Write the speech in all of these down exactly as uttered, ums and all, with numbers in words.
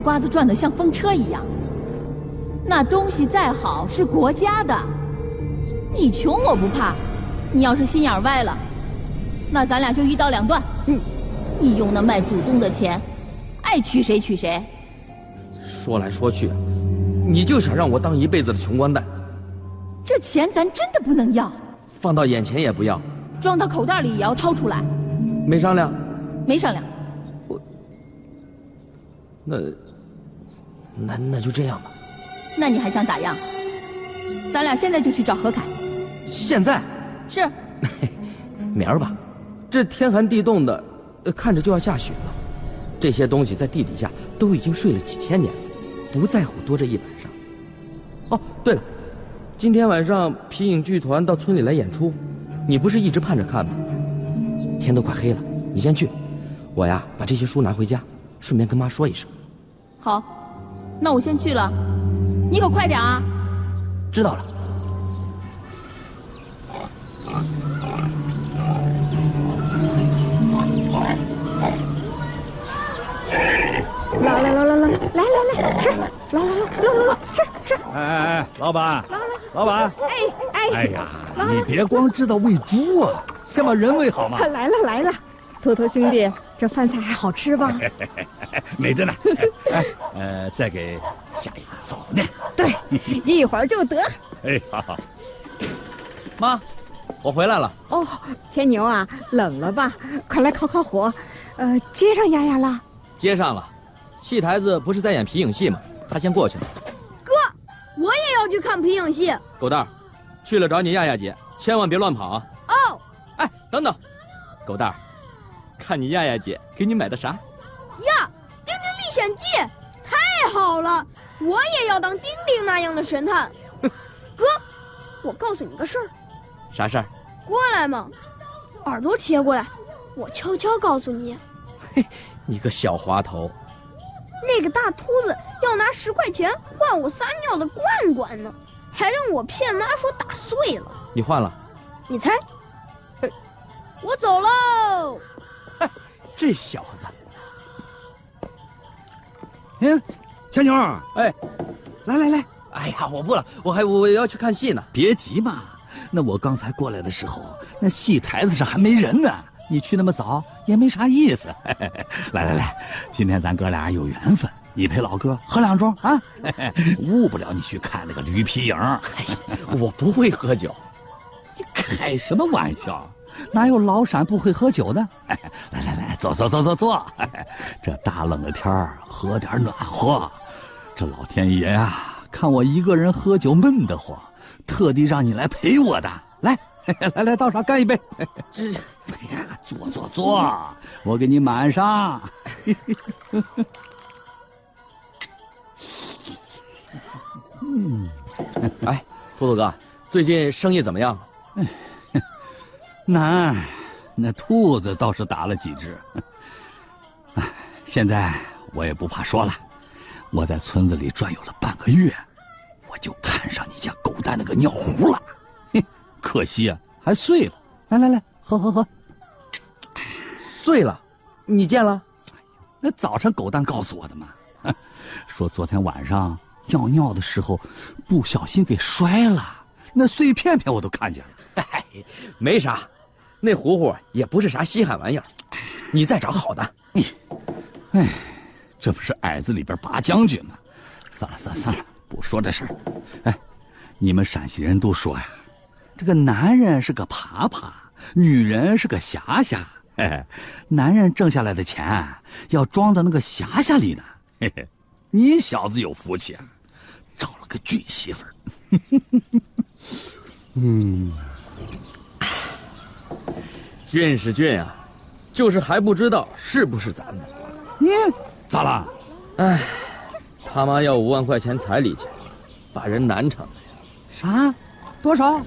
瓜子转得像风车一样。那东西再好是国家的，你穷我不怕，你要是心眼歪了，那咱俩就一刀两断。嗯，你用那卖祖宗的钱，爱娶谁娶谁。 说来说去，你就想让我当一辈子的穷光蛋。 这钱咱真的不能要， 放到眼前也不要， 装到口袋里也要掏出来。 没商量？ 没商量。 我，那，那那就这样吧。 那你还想咋样？咱俩现在就去找何凯。 现在？ 是。 明儿吧，这天寒地冻的，看着就要下雪了。这些东西在地底下都已经睡了几千年了，不在乎多这一晚上。哦，对了，今天晚上皮影剧团到村里来演出，你不是一直盼着看吗？天都快黑了，你先去，我呀把这些书拿回家，顺便跟妈说一声。 好，那我先去了，你可快点啊！ 知道了。 来来来来来来来来吃，来来来来来来吃吃。 哎哎哎，老板，老板， 哎哎， 哎呀，你别光知道喂猪啊，先把人喂好嘛。 来了来了，托托兄弟，这饭菜还好吃吧？ 美着呢。哎，呃，再给下一碗臊子面。 对，一会儿就得。 哎，好好。 妈，我回来了。 哦，牵牛啊，冷了吧？快来烤烤火。呃，接上丫丫了？ 接上了。戏台子不是在演皮影戏吗？他先过去了。 哥，我也要去看皮影戏。 狗蛋儿，去了找你亚亚姐，千万别乱跑啊！ 哦。 哎，等等，狗蛋儿，看你亚亚姐给你买的啥？ 呀，《丁丁历险记》太好了，我也要当丁丁那样的神探。哥，我告诉你个事儿。 啥事儿？ 过来嘛，耳朵切过来，我悄悄告诉你。 嘿，你个小滑头。 那个大秃子要拿十块钱换我撒尿的罐罐呢，还让我骗妈说打碎了。 你换了？ 你猜？哎，我走喽。 嗨，这小子。 哎，牵牛， 哎， 来来来， 哎呀，我不了，我还我要去看戏呢。 别急嘛，那我刚才过来的时候，那戏台子上还没人呢。你去那么早也没啥意思。来来来，今天咱哥俩有缘分，你陪老哥喝两盅啊，误不了你去看那个驴皮影。 我不会喝酒。 开什么玩笑？哪有老陕不会喝酒的？来来来，坐坐坐坐坐。这大冷的天儿，喝点暖和。这老天爷啊，看我一个人喝酒闷得慌，特地让你来陪我的。来。来来，倒上干一杯！这，哎呀，坐坐坐，我给你满上。 嗯，哎，秃头哥，最近生意怎么样？ 难，那兔子倒是打了几只。哎，现在我也不怕说了，我在村子里转悠了半个月，我就看上你家狗蛋那个尿壶了。可惜啊，还碎了。来来来，喝喝喝。 碎了？你见了？ 那早上狗蛋告诉我的嘛，说昨天晚上尿尿的时候不小心给摔了，那碎片片我都看见了。 嗨，没啥，那壶壶也不是啥稀罕玩意儿，你再找好的。 哎，这不是矮子里边拔将军吗？算了算了算了，不说这事儿。哎，你们陕西人都说呀，这个男人是个耙耙，女人是个匣匣。嘿，男人挣下来的钱要装到那个匣匣里呢。嘿嘿，你小子有福气啊，找了个俊媳妇儿。 嗯，俊是俊啊，就是还不知道是不是咱的。 你咋了？ 哎，他妈要五万块钱彩礼钱，把人难成了呀。 啥？多少？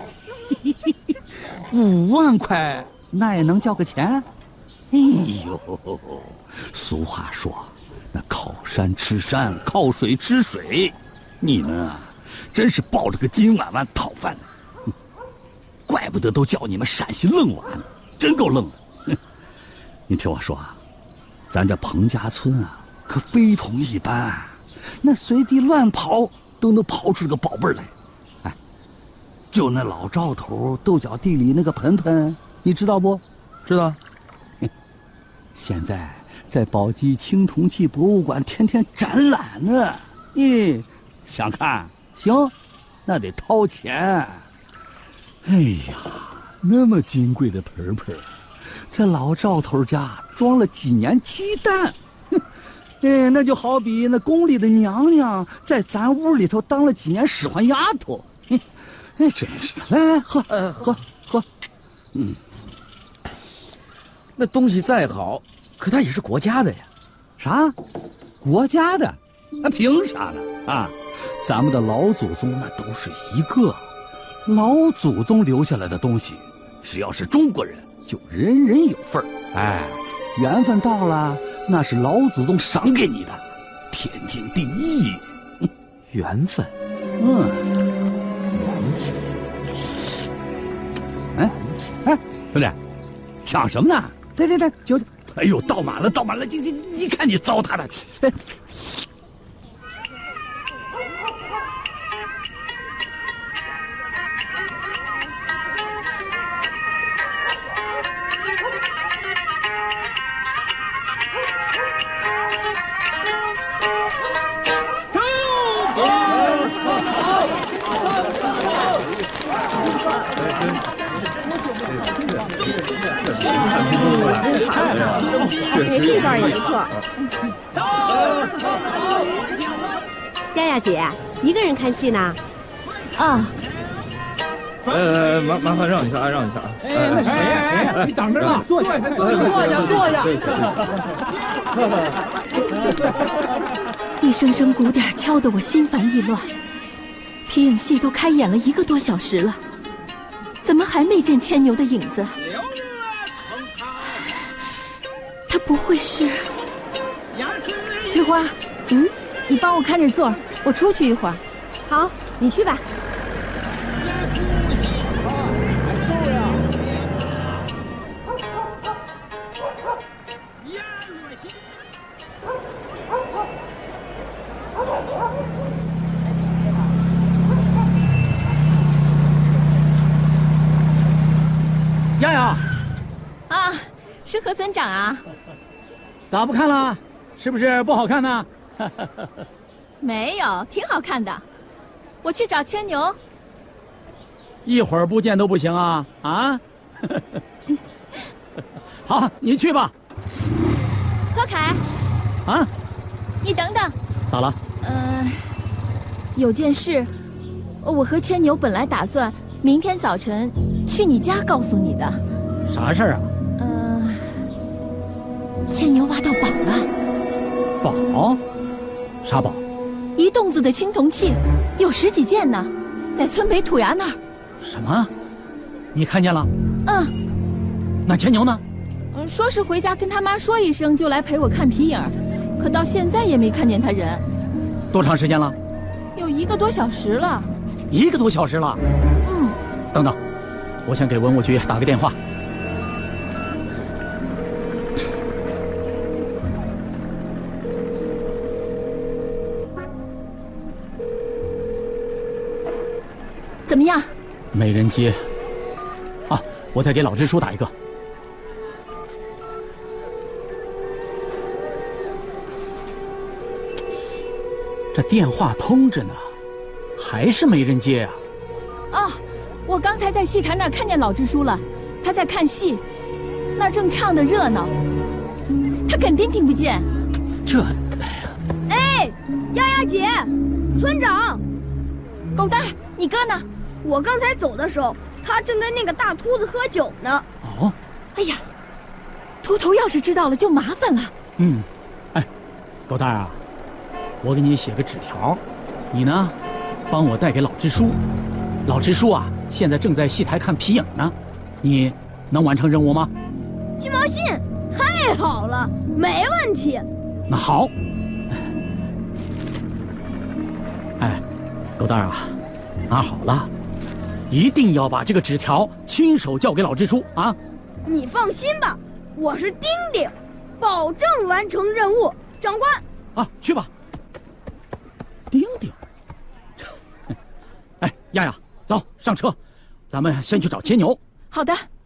五万块，那也能叫个钱？哎呦，俗话说，那靠山吃山，靠水吃水。你们啊，真是抱着个金碗碗讨饭的，怪不得都叫你们陕西愣娃呢，真够愣的。你听我说啊，咱这彭家村啊， 可非同一般，那随地乱跑都能跑出个宝贝来。哎，就那老赵头豆角地里那个盆盆，你知道不？ 知道。 现在在宝鸡青铜器博物馆天天展览呢。咦，想看？行，那得掏钱。哎呀，那么金贵的盆盆，在老赵头家装了几年鸡蛋，哼，哎，那就好比那宫里的娘娘在咱屋里头当了几年使唤丫头。哎，真是的，来来喝，呃，喝喝。嗯， 那东西再好，可它也是国家的呀。 啥？国家的？那凭啥呢？啊，咱们的老祖宗那都是一个。老祖宗留下来的东西，只要是中国人，就人人有份儿。哎，缘分到了，那是老祖宗赏给你的，天经地义。 缘分， 嗯， 缘分。 哎哎，兄弟，想什么呢？对对对，就，哎呦，倒满了，倒满了，你你你看你糟蹋的。哎。 哎，这段也不错。 丫丫姐，一个人看戏呢？ 啊， 呃，麻麻烦让一下啊，让一下啊。 哎，那谁呀谁呀？你等着呢，坐下，坐下，坐下，坐下。一声声鼓点敲得我心烦意乱。皮影戏都开演了一个多小时了，怎么还没见牵牛的影子？他不会是……翠花，嗯，你帮我看着座儿，我出去一会儿。 好，你去吧。 丫丫， 啊，是何村长啊？ 咋不看了？是不是不好看呢？ 没有，挺好看的。我去找牵牛。 一会儿不见都不行啊啊！好，你去吧。 柯凯， 啊， 你等等。 咋了？ 呃，有件事，我和牵牛本来打算明天早晨去你家告诉你的。 啥事儿啊？ 呃，牵牛挖到宝了。 宝？啥宝？ 一洞子的青铜器，有十几件呢，在村北土崖那儿。 什么？你看见了？ 嗯。 那牵牛呢？ 嗯，说是回家跟他妈说一声，就来陪我看皮影，可到现在也没看见他人。 多长时间了？ 有一个多小时了。 一个多小时了？ 嗯。 等等，我先给文物局打个电话。 怎么样？ 没人接。啊，我再给老支书打一个。这电话通着呢，还是没人接呀。 啊，我刚才在戏台那儿看见老支书了，他在看戏，那儿正唱得热闹，他肯定听不见。 这， 哎呀！哎，丫丫姐，村长， 狗蛋儿，你哥呢？ 我刚才走的时候，他正跟那个大秃子喝酒呢。 哦， 哎呀，秃头要是知道了就麻烦了。 嗯，哎，狗蛋儿啊，我给你写个纸条，你呢，帮我带给老支书。老支书啊，现在正在戏台看皮影呢，你能完成任务吗？ 鸡毛信，太好了，没问题。 那好。哎，狗蛋儿啊，拿好了。一定要把这个纸条亲手交给老支书啊！ 你放心吧，我是丁丁，保证完成任务。长官， 啊，去吧。丁丁，哎，丫丫，走上车，咱们先去找牵牛。 好的。